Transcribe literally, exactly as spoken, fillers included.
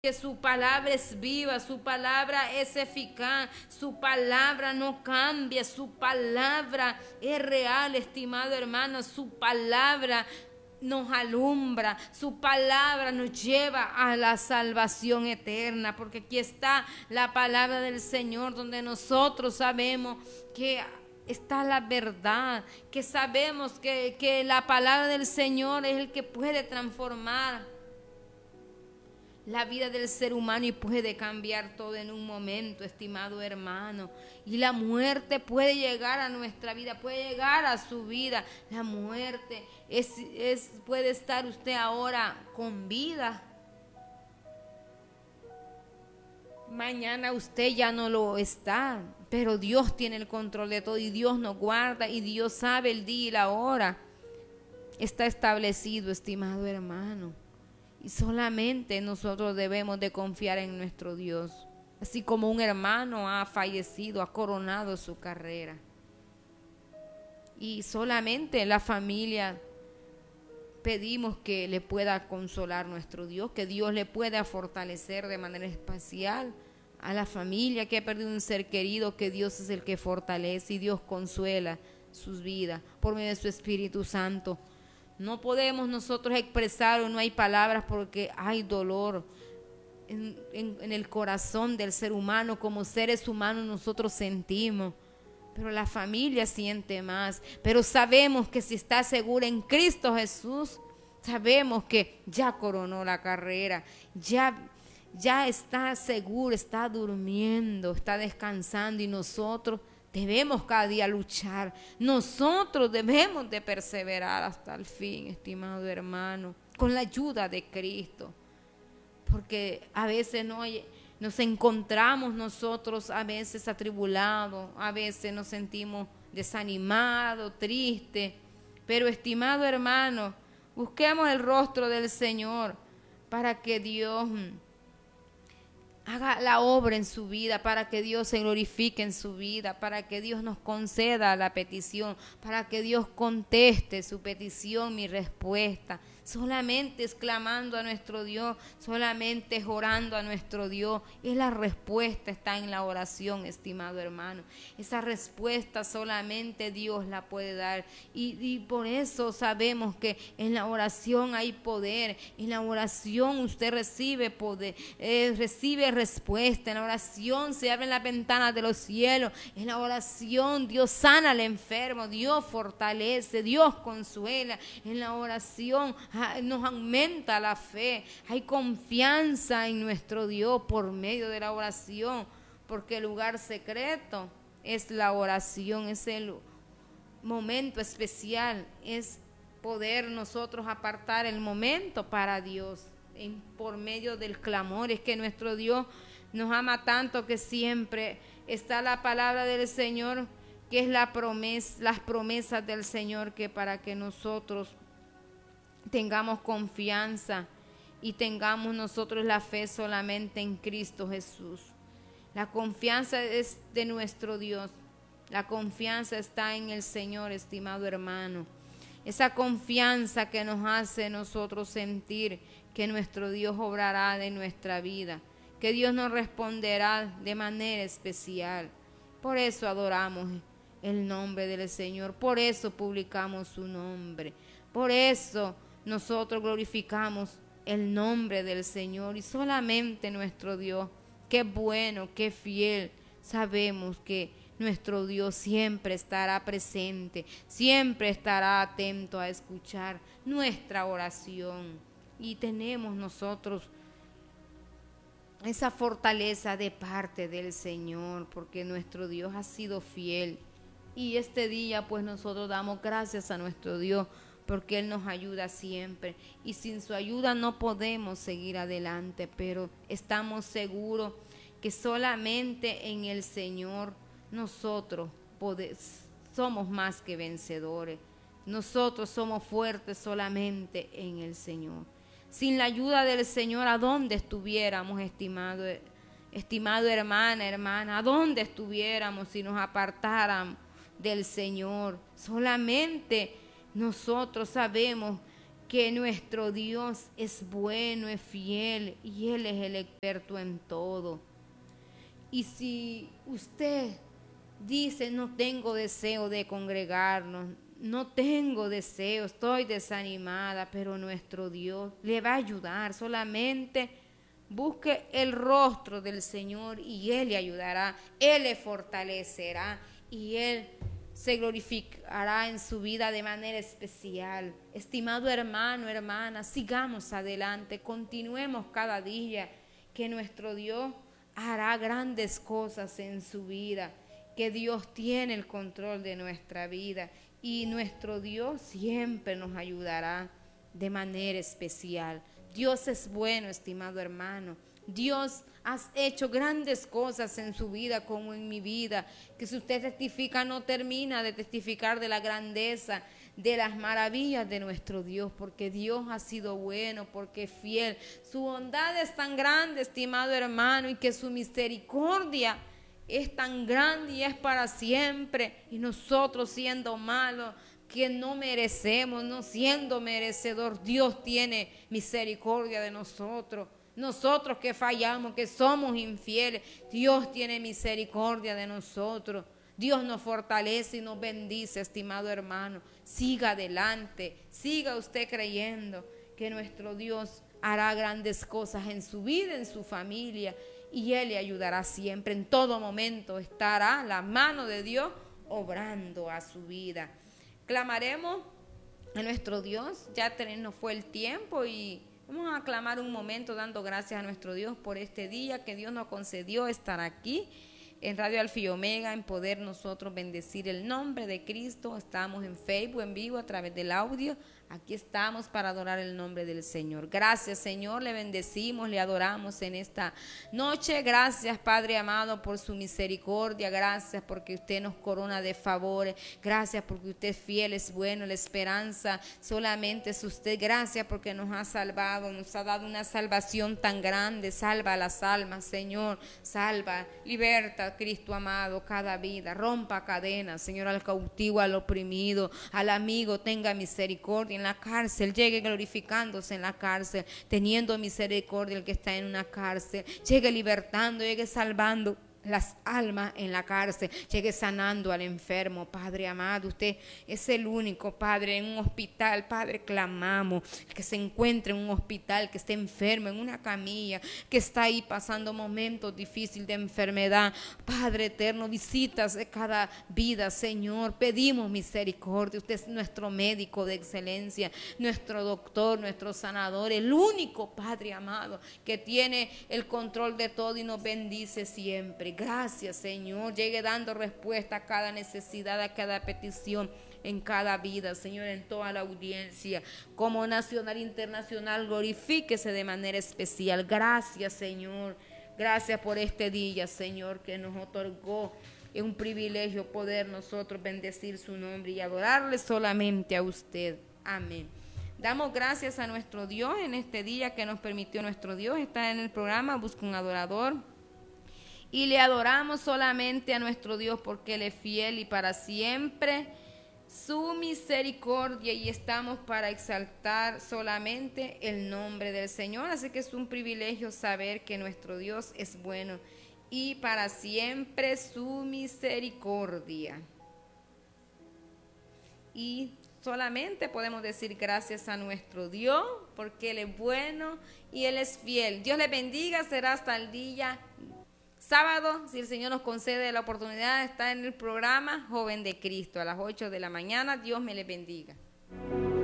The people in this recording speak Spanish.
que su palabra es viva, su palabra es eficaz, su palabra no cambia, su palabra es real, estimado hermano, su palabra nos alumbra, su palabra nos lleva a la salvación eterna, porque aquí está la palabra del Señor, donde nosotros sabemos que está la verdad, que sabemos que, que la palabra del Señor es el que puede transformar la vida del ser humano y puede cambiar todo en un momento, estimado hermano. Y la muerte puede llegar a nuestra vida, puede llegar a su vida. La muerte es, es, puede estar usted ahora con vida. Mañana usted ya no lo está, pero Dios tiene el control de todo y Dios nos guarda y Dios sabe el día y la hora. Está establecido, estimado hermano. Y solamente nosotros debemos de confiar en nuestro Dios. Así como un hermano ha fallecido, ha coronado su carrera. Y solamente la familia pedimos que le pueda consolar nuestro Dios, que Dios le pueda fortalecer de manera especial a la familia que ha perdido un ser querido, que Dios es el que fortalece y Dios consuela sus vidas por medio de su Espíritu Santo. No podemos nosotros expresar o no hay palabras porque hay dolor en, en, en el corazón del ser humano. Como seres humanos nosotros sentimos, pero la familia siente más. Pero sabemos que si está segura en Cristo Jesús, sabemos que ya coronó la carrera, ya, ya está seguro, está durmiendo, está descansando y nosotros debemos cada día luchar. Nosotros debemos de perseverar hasta el fin, estimado hermano, con la ayuda de Cristo. Porque a veces no hay, nos encontramos nosotros a veces atribulados, a veces nos sentimos desanimados, tristes. Pero estimado hermano, busquemos el rostro del Señor para que Dios haga la obra en su vida, para que Dios se glorifique en su vida, para que Dios nos conceda la petición, para que Dios conteste su petición, mi respuesta. Solamente exclamando a nuestro Dios, solamente orando a nuestro Dios. Y la respuesta está en la oración, estimado hermano. Esa respuesta solamente Dios la puede dar. Y, y por eso sabemos que en la oración hay poder. En la oración usted recibe poder, eh, recibe respuesta. En la oración se abren las ventanas de los cielos. En la oración Dios sana al enfermo, Dios fortalece, Dios consuela. En la oración nos aumenta la fe, hay confianza en nuestro Dios por medio de la oración, porque el lugar secreto es la oración, es el momento especial, es poder nosotros apartar el momento para Dios en, por medio del clamor. Es que nuestro Dios nos ama tanto que siempre está la palabra del Señor, que es la promesa, las promesas del Señor, que para que nosotros tengamos confianza y tengamos nosotros la fe solamente en Cristo Jesús. La confianza es de nuestro Dios. La confianza está en el Señor, estimado hermano. Esa confianza que nos hace nosotros sentir que nuestro Dios obrará de nuestra vida, que Dios nos responderá de manera especial. Por eso adoramos el nombre del Señor, por eso publicamos su nombre, por eso nosotros glorificamos el nombre del Señor. Y solamente nuestro Dios, qué bueno, qué fiel, sabemos que nuestro Dios siempre estará presente, siempre estará atento a escuchar nuestra oración. Y tenemos nosotros esa fortaleza de parte del Señor, porque nuestro Dios ha sido fiel. Y este día pues nosotros damos gracias a nuestro Dios, porque Él nos ayuda siempre. Y sin su ayuda no podemos seguir adelante, pero estamos seguros que solamente en el Señor nosotros podemos, somos más que vencedores. Nosotros somos fuertes solamente en el Señor. Sin la ayuda del Señor, ¿a dónde estuviéramos, estimado, estimado hermana, hermana? ¿A dónde estuviéramos si nos apartáramos del Señor? Solamente nosotros sabemos que nuestro Dios es bueno, es fiel y Él es el experto en todo. Y si usted dice, no tengo deseo de congregarnos, no tengo deseo, estoy desanimada, pero nuestro Dios le va a ayudar. Solamente busque el rostro del Señor y Él le ayudará, Él le fortalecerá y Él se glorificará en su vida de manera especial. Estimado hermano, hermana, sigamos adelante, continuemos cada día, que nuestro Dios hará grandes cosas en su vida, que Dios tiene el control de nuestra vida y nuestro Dios siempre nos ayudará de manera especial. Dios es bueno, estimado hermano. Dios ha hecho grandes cosas en su vida como en mi vida, que si usted testifica no termina de testificar de la grandeza, de las maravillas de nuestro Dios, porque Dios ha sido bueno, porque es fiel. Su bondad es tan grande, estimado hermano, y que su misericordia es tan grande y es para siempre. Y nosotros siendo malos, que no merecemos, no siendo merecedor, Dios tiene misericordia de nosotros. Nosotros que fallamos, que somos infieles, Dios tiene misericordia de nosotros. Dios nos fortalece y nos bendice, estimado hermano. Siga adelante, siga usted creyendo que nuestro Dios hará grandes cosas en su vida, en su familia, y Él le ayudará siempre. En todo momento estará la mano de Dios obrando a su vida. Clamaremos a nuestro Dios, ya nos fue el tiempo y vamos a clamar un momento dando gracias a nuestro Dios por este día que Dios nos concedió estar aquí en Radio Alfa y Omega, en poder nosotros bendecir el nombre de Cristo. Estamos en Facebook en vivo a través del audio. Aquí estamos para adorar el nombre del Señor. Gracias, Señor, le bendecimos, le adoramos en esta noche. Gracias, Padre amado, por su misericordia. Gracias porque usted nos corona de favores. Gracias porque usted es fiel, es bueno, la esperanza solamente es usted. Gracias porque nos ha salvado, nos ha dado una salvación tan grande. Salva a las almas, Señor. Salva, liberta, Cristo amado, cada vida. Rompa cadenas, Señor, al cautivo, al oprimido, al amigo, tenga misericordia. En la cárcel, llegue glorificándose en la cárcel, teniendo misericordia el que está en una cárcel, llegue libertando, llegue salvando las almas en la cárcel, llegue sanando al enfermo. Padre amado, usted es el único, Padre, en un hospital, Padre, clamamos, que se encuentre en un hospital, que esté enfermo, en una camilla, que está ahí pasando momentos difíciles de enfermedad. Padre eterno, visitas de cada vida, Señor, pedimos misericordia. Usted es nuestro médico de excelencia, nuestro doctor, nuestro sanador, el único, Padre amado, que tiene el control de todo y nos bendice siempre. Gracias, Señor. Llegue dando respuesta a cada necesidad, a cada petición en cada vida, Señor, en toda la audiencia, como nacional e internacional, glorifíquese de manera especial. Gracias, Señor. Gracias por este día, Señor, que nos otorgó. Es un privilegio poder nosotros bendecir su nombre y adorarle solamente a usted. Amén. Damos gracias a nuestro Dios en este día que nos permitió nuestro Dios estar en el programa Busca un Adorador. Y le adoramos solamente a nuestro Dios porque Él es fiel y para siempre su misericordia, y estamos para exaltar solamente el nombre del Señor. Así que es un privilegio saber que nuestro Dios es bueno y para siempre su misericordia. Y solamente podemos decir gracias a nuestro Dios porque Él es bueno y Él es fiel. Dios le bendiga, será hasta el día sábado, si el Señor nos concede la oportunidad de estar en el programa Joven de Cristo a las ocho de la mañana. Dios me le bendiga.